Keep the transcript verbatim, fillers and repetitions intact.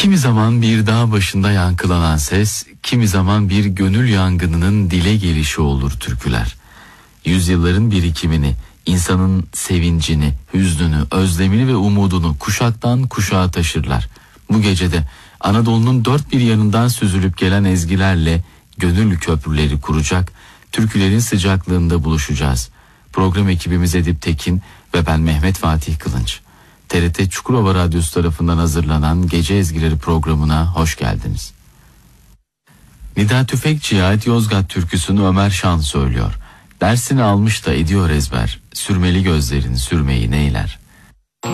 Kimi zaman bir dağ başında yankılanan ses, kimi zaman bir gönül yangınının dile gelişi olur türküler. Yüzyılların birikimini, insanın sevincini, hüznünü, özlemini ve umudunu kuşaktan kuşağa taşırlar. Bu gecede Anadolu'nun dört bir yanından süzülüp gelen ezgilerle gönül köprüleri kuracak, türkülerin sıcaklığında buluşacağız. Program ekibimiz Edip Tekin ve ben Mehmet Fatih Kılınç. T R T Çukurova Radyosu tarafından hazırlanan Gece Ezgileri programına hoş geldiniz. Nida Tüfekçi'ye ait Yozgat türküsünü Ömer Şan söylüyor. Dersini almış da ediyor ezber, sürmeli gözlerin sürmeyi neyler.